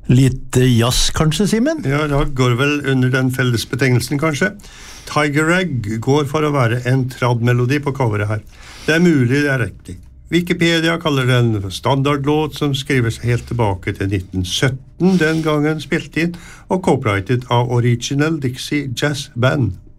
Litt jazz kanskje, Simen? Ja, da går vel under den fellesbetegnelsen kanskje. Tiger Rag går for å være en trad-melodi på coveret her. Det mulig det riktig. Wikipedia kaller den standardlåt som skrives helt tilbake til 1917, den gangen spilt inn og copyrightet av Original Dixie Jazz Band.